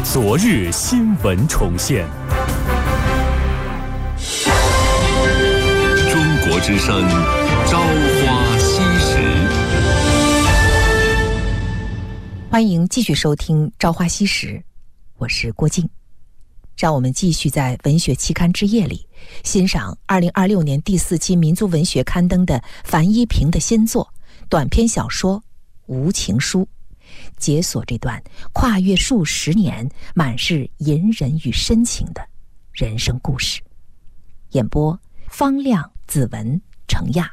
昨日新闻重现。 中国之声，朝花夕拾。 欢迎继续收听《朝花夕拾》，我是郭静。让我们继续在文学期刊之夜里欣赏2026年第4期民族文学刊登的樊一平的新作短篇小说《无情书》，解锁这段跨越数十年、满是隐忍与深情的人生故事。演播：方亮、子文、程亚。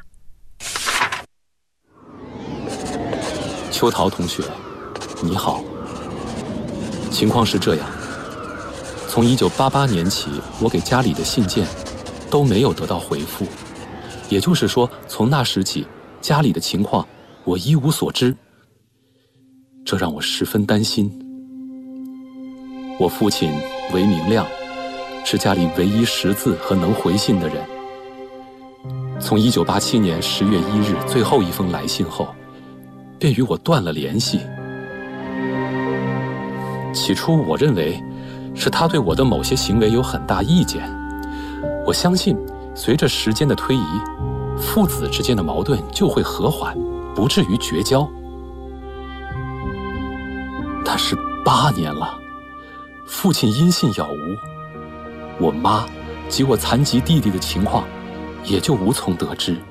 秋桃同学，你好。情况是这样，从1988年起，我给家里的信件都没有得到回复，也就是说，从那时起，家里的情况我一无所知。这让我十分担心。我父亲韦明亮是家里唯一识字和能回信的人。从1987年10月1日最后一封来信后，便与我断了联系。起初我认为是他对我的某些行为有很大意见，我相信随着时间的推移，父子之间的矛盾就会和缓，不至于绝交。但是8年了，父亲音信杳无，我妈及我残疾弟弟的情况也就无从得知。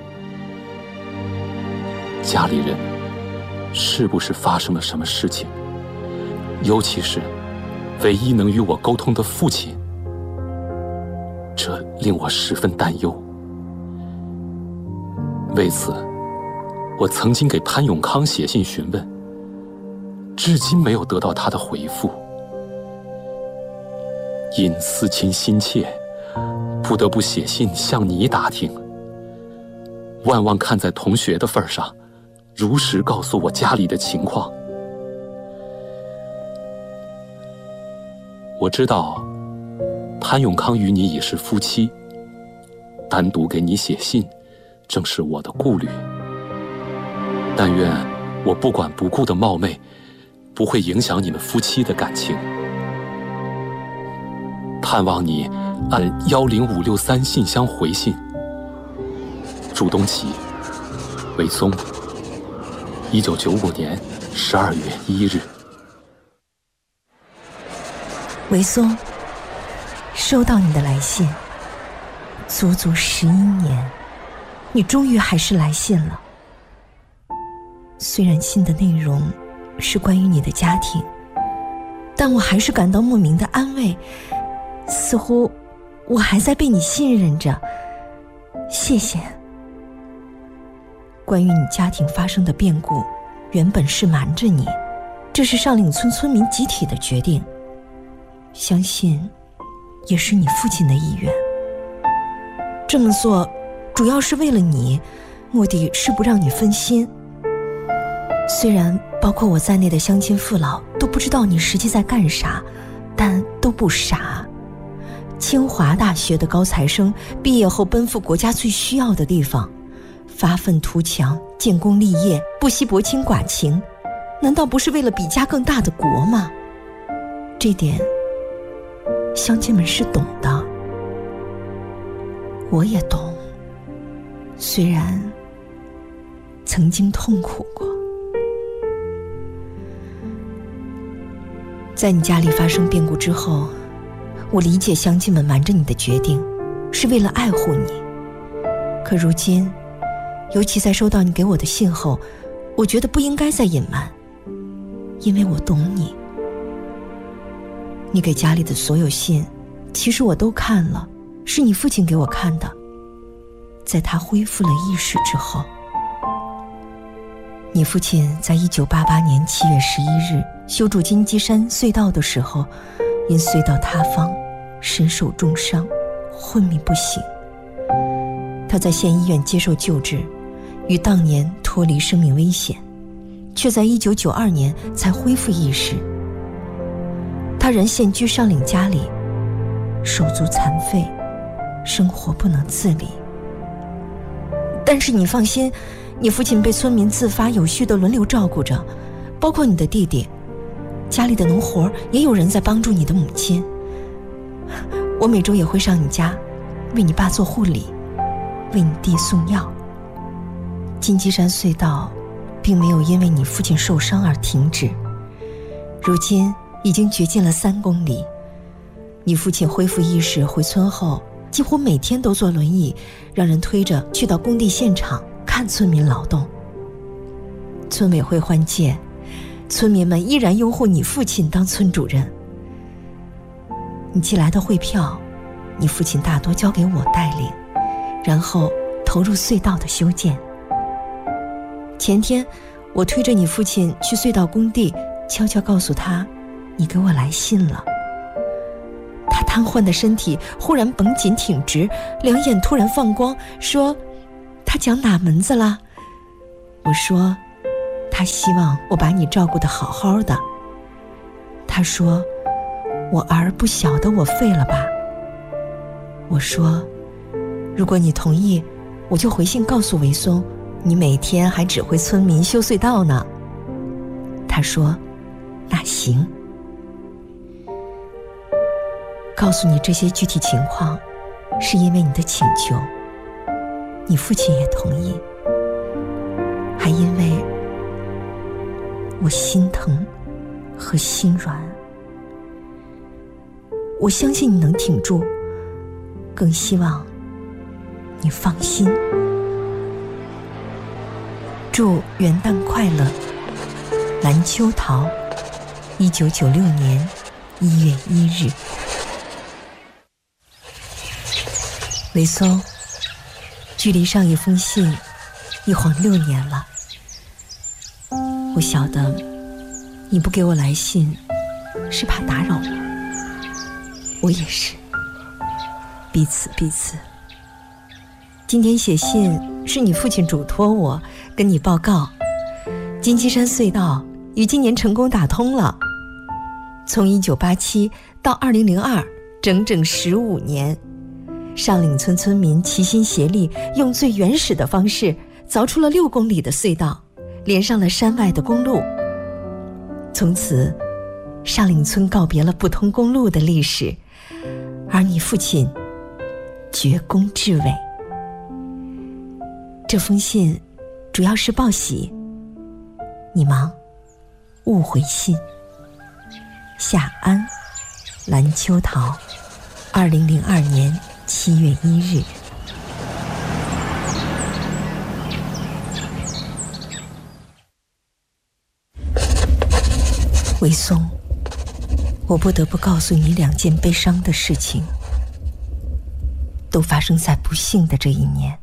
家里人是不是发生了什么事情？尤其是唯一能与我沟通的父亲，这令我十分担忧。为此，我曾经给潘永康写信询问，至今没有得到他的回复。因思亲心切，不得不写信向你打听。万望看在同学的份上，如实告诉我家里的情况。我知道潘永康与你已是夫妻，单独给你写信正是我的顾虑。但愿我不管不顾的冒昧不会影响你们夫妻的感情。盼望你按10563信箱回信。朱东奇，韦松，1995年12月1日。 韦松，收到你的来信，足足11年，你终于还是来信了。虽然信的内容是关于你的家庭，但我还是感到莫名的安慰，似乎我还在被你信任着。谢谢。关于你家庭发生的变故，原本是瞒着你，这是上岭村村民集体的决定，相信也是你父亲的意愿。这么做主要是为了你，目的是不让你分心。虽然包括我在内的乡亲父老都不知道你实际在干啥，但都不傻。清华大学的高材生毕业后奔赴国家最需要的地方，发愤图强，建功立业，不惜薄情寡情，难道不是为了比家更大的国吗？这点乡亲们是懂的，我也懂，虽然曾经痛苦过。在你家里发生变故之后，我理解乡亲们瞒着你的决定是为了爱护你，可如今尤其在收到你给我的信后，我觉得不应该再隐瞒，因为我懂你。你给家里的所有信其实我都看了，是你父亲给我看的。在他恢复了意识之后，你父亲在1988年7月11日修筑金鸡山隧道的时候，因隧道塌方身受重伤，昏迷不醒。他在县医院接受救治，于当年脱离生命危险，却在1992年才恢复意识。他人现居上岭家里，手足残废，生活不能自理。但是你放心，你父亲被村民自发有序地轮流照顾着，包括你的弟弟。 家里的农活也有人在帮助你的母亲。我每周也会上你家，为你爸做护理，为你弟送药。金鸡山隧道并没有因为你父亲受伤而停止，如今已经掘进了3公里。你父亲恢复意识回村后，几乎每天都坐轮椅，让人推着去到工地现场看村民劳动。村委会换届，村民们依然拥护你父亲当村主任。你寄来的汇票，你父亲大多交给我带领，然后投入隧道的修建。前天我推着你父亲去隧道工地，悄悄告诉他你给我来信了。他瘫痪的身体忽然绷紧挺直，两眼突然放光，说他讲哪门子了？我说他希望我把你照顾得好好的。他说我儿不晓得我废了吧？我说如果你同意，我就回信告诉维松，你每天还指挥村民修隧道呢。他说那行。告诉你这些具体情况，是因为你的请求，你父亲也同意，还因为我心疼和心软。我相信你能挺住，更希望你放心。祝元旦快乐，蓝秋桃，1996年1月1日。维松，距离上一封信一晃6年了。我晓得你不给我来信是怕打扰我也是，彼此。今天写信是你父亲嘱托我跟你报告，金鸡山隧道于今年成功打通了。从1987到2002，整整15年，上岭村村民齐心协力，用最原始的方式凿出了6公里的隧道，连上了山外的公路。从此，上岭村告别了不通公路的历史，而你父亲绝功至伟。这封信主要是报喜，你忙勿回信。夏安，蓝秋桃，2002年7月1日。维松，我不得不告诉你2件悲伤的事情，都发生在不幸的这一年。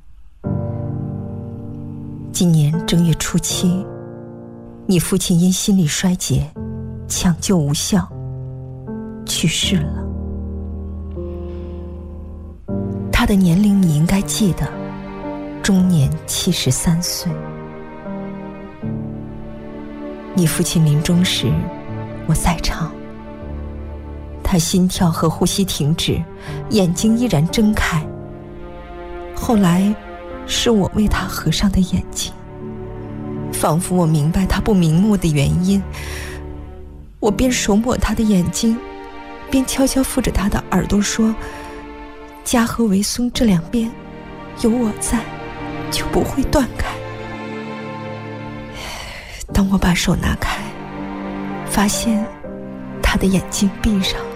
今年正月初7，你父亲因心力衰竭，抢救无效，去世了。他的年龄你应该记得，终年73岁。你父亲临终时，我在场。他心跳和呼吸停止，眼睛依然睁开。后来是我为他合上的眼睛，仿佛我明白他不瞑目的原因。我边手抹他的眼睛，边悄悄抚着他的耳朵说，家和维松这2边有我在，就不会断开。当我把手拿开，发现他的眼睛闭上了。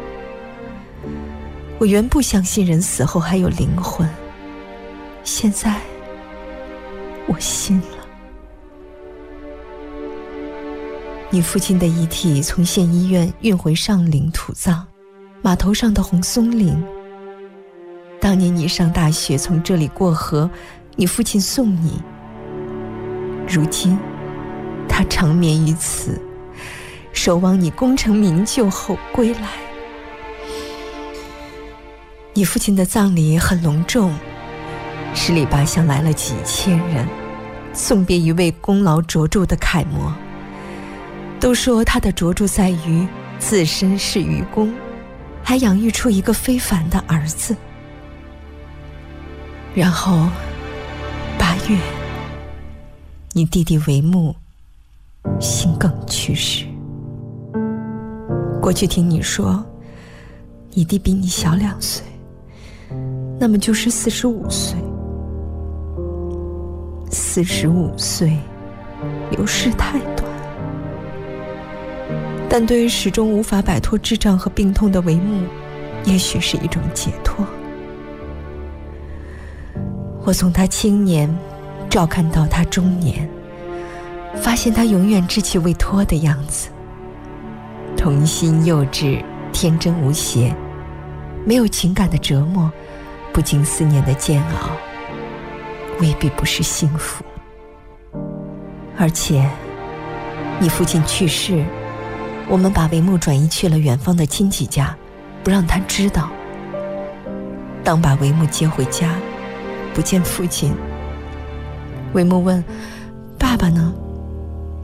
我原不相信人死后还有灵魂，现在我信了。你父亲的遗体从县医院运回上岭土葬，码头上的红松岭。当年你上大学从这里过河，你父亲送你。如今他长眠于此，守望你功成名就后归来。你父亲的葬礼很隆重，十里八乡来了几千人，送别一位功劳卓著的楷模。都说他的卓著在于自身是愚公，还养育出一个非凡的儿子。然后8月，你弟弟维木心梗去世。 过去听你说你弟比你小2岁，那么就是45岁。45岁流逝太短，但对于始终无法摆脱智障和病痛的帷幕，也许是一种解脱。我从他青年照看到他中年，发现他永远稚气未脱的样子，童心幼稚，天真无邪，没有情感的折磨，不经思念的煎熬，未必不是幸福。而且你父亲去世，我们把帷幕转移去了远方的亲戚家，不让他知道。当把帷幕接回家，不见父亲，帷幕问：爸爸呢？